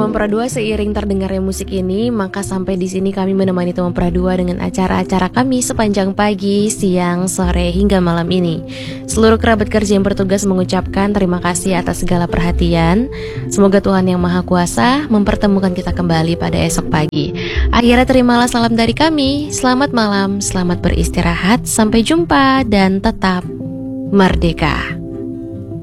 teman Pradua, seiring terdengarnya musik ini, maka sampai di sini kami menemani teman Pradua dengan acara-acara kami sepanjang pagi, siang, sore hingga malam ini. Seluruh kerabat kerja yang bertugas mengucapkan terima kasih atas segala perhatian. Semoga Tuhan Yang Maha Kuasa mempertemukan kita kembali pada esok pagi. Akhirnya terimalah salam dari kami. Selamat malam, selamat beristirahat, sampai jumpa dan tetap merdeka.